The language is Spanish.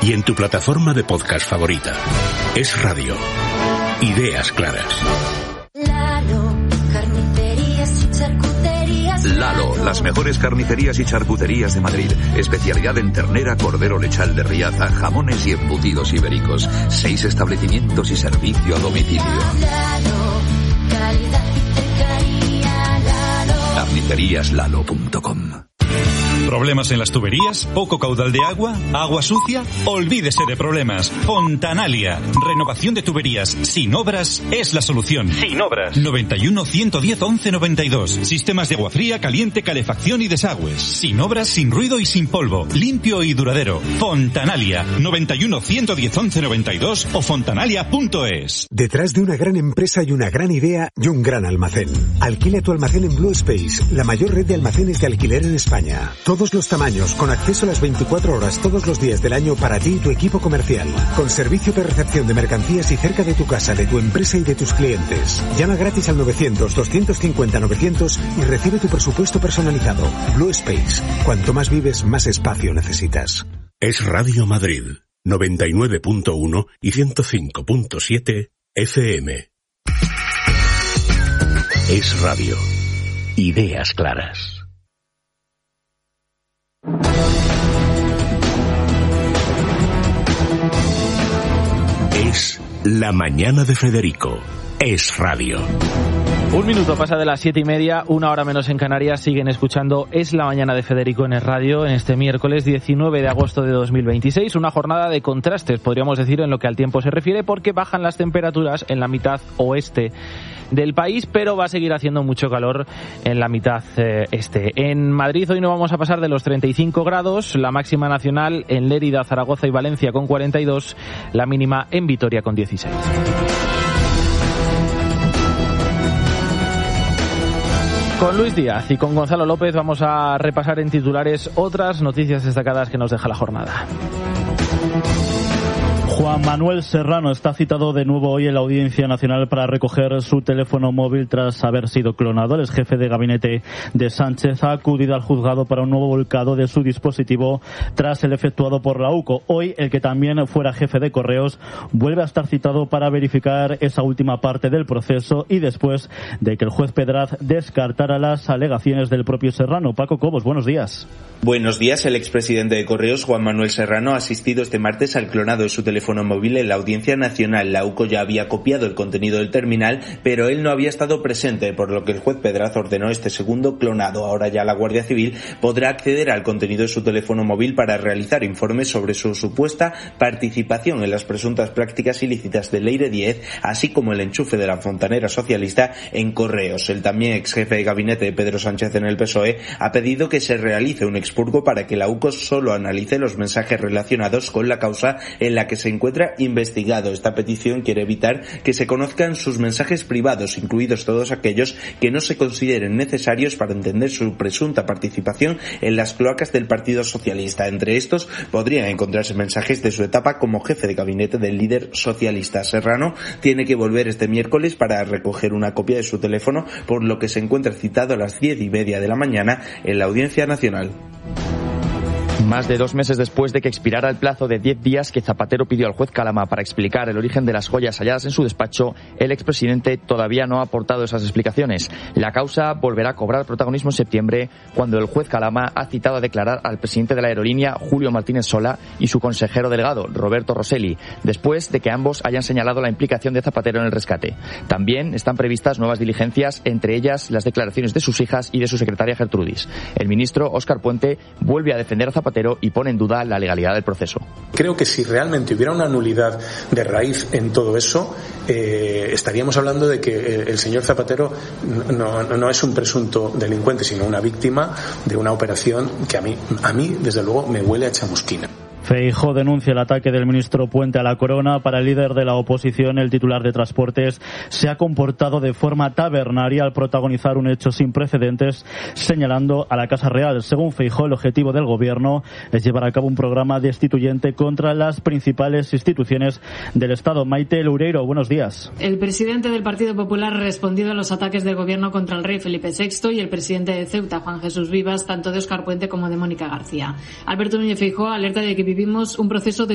y en tu plataforma de podcast favorita. Es Radio. Ideas claras. Lalo, las mejores carnicerías y charcuterías de Madrid. Especialidad en ternera, cordero lechal de Riaza, jamones y embutidos ibéricos. 6 establecimientos y servicio a domicilio. Carniceríaslalo.com. ¿Problemas en las tuberías? ¿Poco caudal de agua? ¿Agua sucia? Olvídese de problemas. Fontanalia. Renovación de tuberías sin obras es la solución. Sin obras. 91 110 11 92. Sistemas de agua fría, caliente, calefacción y desagües. Sin obras, sin ruido y sin polvo. Limpio y duradero. Fontanalia. 91 110 11 92 o fontanalia.es. Detrás de una gran empresa hay una gran idea y un gran almacén. Alquila tu almacén en Blue Space, la mayor red de almacenes de alquiler en España. Todos los tamaños, con acceso a las 24 horas todos los días del año para ti y tu equipo comercial. Con servicio de recepción de mercancías y cerca de tu casa, de tu empresa y de tus clientes. Llama gratis al 900-250-900 y recibe tu presupuesto personalizado. Blue Space. Cuanto más vives, más espacio necesitas. Es Radio Madrid. 99.1 y 105.7 FM. Es Radio. Ideas claras. Es La Mañana de Federico. Es Radio. 1 minuto pasa de las 7:30, 1 hora menos en Canarias. Siguen escuchando Es la Mañana de Federico en Es Radio en este miércoles 19 de agosto de 2026. Una jornada de contrastes, podríamos decir, en lo que al tiempo se refiere, porque bajan las temperaturas en la mitad oeste del país, pero va a seguir haciendo mucho calor en la mitad este. En Madrid hoy no vamos a pasar de los 35 grados, la máxima nacional en Lérida, Zaragoza y Valencia con 42, la mínima en Vitoria con 16. Con Luis Díaz y con Gonzalo López vamos a repasar en titulares otras noticias destacadas que nos deja la jornada. Juan Manuel Serrano está citado de nuevo hoy en la Audiencia Nacional para recoger su teléfono móvil tras haber sido clonado. El ex jefe de gabinete de Sánchez ha acudido al juzgado para un nuevo volcado de su dispositivo tras el efectuado por la UCO. Hoy, el que también fuera jefe de Correos vuelve a estar citado para verificar esa última parte del proceso y después de que el juez Pedraz descartara las alegaciones del propio Serrano. Paco Cobos, buenos días. Buenos días. El expresidente de Correos, Juan Manuel Serrano, ha asistido este martes al clonado de su teléfono móvil en la Audiencia Nacional. La UCO ya había copiado el contenido del terminal, pero él no había estado presente, por lo que el juez Pedraz ordenó este segundo clonado. Ahora ya la Guardia Civil podrá acceder al contenido de su teléfono móvil para realizar informes sobre su supuesta participación en las presuntas prácticas ilícitas del Leire 10, así como el enchufe de la fontanera socialista en Correos. El también ex jefe de gabinete de Pedro Sánchez en el PSOE ha pedido que se realice un expurgo para que la UCO solo analice los mensajes relacionados con la causa en la que se encuentra investigado. Esta petición quiere evitar que se conozcan sus mensajes privados, incluidos todos aquellos que no se consideren necesarios para entender su presunta participación en las cloacas del Partido Socialista. Entre estos podrían encontrarse mensajes de su etapa como jefe de gabinete del líder socialista. Serrano tiene que volver este miércoles para recoger una copia de su teléfono, por lo que se encuentra citado a las 10:30 de la mañana en la Audiencia Nacional. Más de 2 meses después de que expirara el plazo de 10 días que Zapatero pidió al juez Calama para explicar el origen de las joyas halladas en su despacho, el expresidente todavía no ha aportado esas explicaciones. La causa volverá a cobrar protagonismo en septiembre, cuando el juez Calama ha citado a declarar al presidente de la aerolínea, Julio Martínez Sola, y su consejero delegado, Roberto Rosselli, después de que ambos hayan señalado la implicación de Zapatero en el rescate. También están previstas nuevas diligencias, entre ellas las declaraciones de sus hijas y de su secretaria Gertrudis. El ministro Óscar Puente vuelve a defender a Zapatero y pone en duda la legalidad del proceso. Creo que si realmente hubiera una nulidad de raíz en todo eso, estaríamos hablando de que el señor Zapatero no es un presunto delincuente, sino una víctima de una operación que a mí desde luego me huele a chamusquina. Feijóo denuncia el ataque del ministro Puente a la corona. Para el líder de la oposición, el titular de Transportes se ha comportado de forma tabernaria al protagonizar un hecho sin precedentes, señalando a la Casa Real. Según Feijóo, el objetivo del gobierno es llevar a cabo un programa destituyente contra las principales instituciones del Estado. Maite Loureiro, buenos días. El presidente del Partido Popular ha respondido a los ataques del gobierno contra el rey Felipe VI y el presidente de Ceuta, Juan Jesús Vivas, tanto de Óscar Puente como de Mónica García. Alberto Núñez Feijóo alerta de que vivimos un proceso de